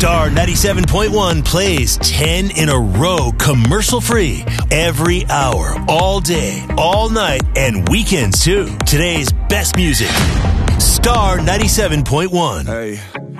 Star 97.1 plays 10 in a row commercial-free every hour, all day, all night, and weekends too. Today's best music. Star 97.1. Hey.